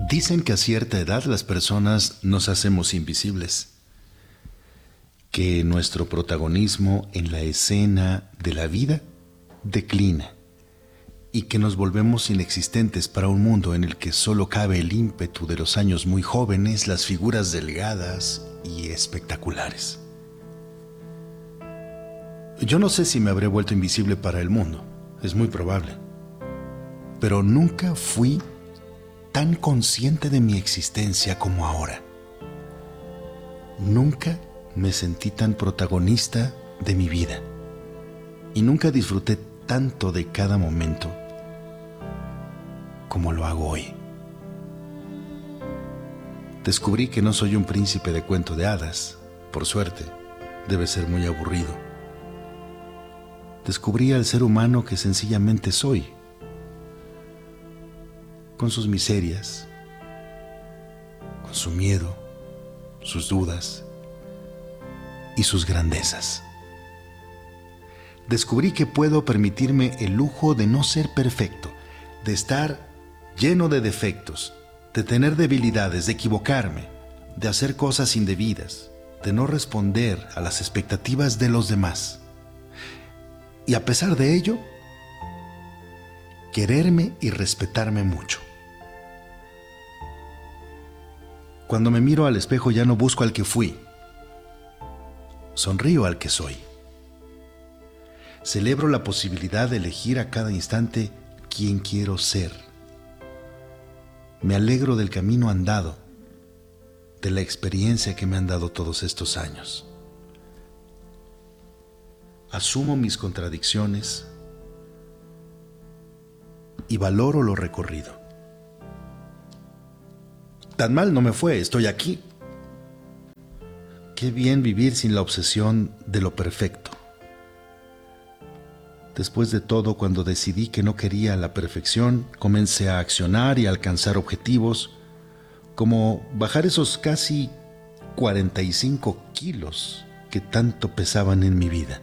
Dicen que a cierta edad las personas nos hacemos invisibles, que nuestro protagonismo en la escena de la vida declina y que nos volvemos inexistentes para un mundo en el que solo cabe el ímpetu de los años muy jóvenes, las figuras delgadas y espectaculares. Yo no sé si me habré vuelto invisible para el mundo, es muy probable, pero nunca fui tan consciente de mi existencia como ahora. Nunca me sentí tan protagonista de mi vida y nunca disfruté tanto de cada momento como lo hago hoy. Descubrí que no soy un príncipe de cuento de hadas, por suerte, debe ser muy aburrido. Descubrí al ser humano que sencillamente soy, con sus miserias, con su miedo, sus dudas y sus grandezas. Descubrí que puedo permitirme el lujo de no ser perfecto, de estar lleno de defectos, de tener debilidades, de equivocarme, de hacer cosas indebidas, de no responder a las expectativas de los demás. Y a pesar de ello, quererme y respetarme mucho. Cuando me miro al espejo ya no busco al que fui, sonrío al que soy. Celebro la posibilidad de elegir a cada instante quién quiero ser. Me alegro del camino andado, de la experiencia que me han dado todos estos años. Asumo mis contradicciones y valoro lo recorrido. Tan mal no me fue, estoy aquí. Qué bien vivir sin la obsesión de lo perfecto. Después de todo, cuando decidí que no quería la perfección, comencé a accionar y a alcanzar objetivos, como bajar esos casi 45 kilos que tanto pesaban en mi vida.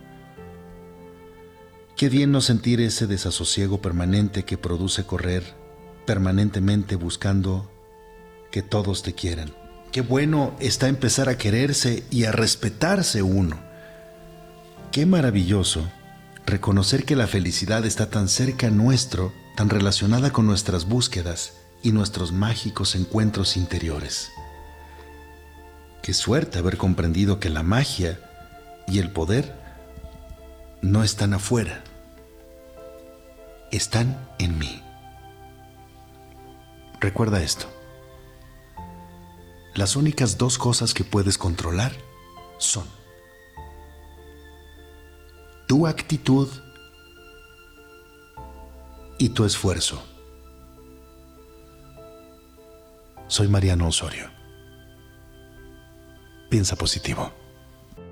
Qué bien no sentir ese desasosiego permanente que produce correr permanentemente buscando que todos te quieran. Qué bueno está empezar a quererse y a respetarse uno. Qué maravilloso reconocer que la felicidad está tan cerca nuestro, tan relacionada con nuestras búsquedas y nuestros mágicos encuentros interiores. Qué suerte haber comprendido que la magia y el poder no están afuera, están en mí. Recuerda esto. Las únicas dos cosas que puedes controlar son tu actitud y tu esfuerzo. Soy Mariano Osorio. Piensa positivo.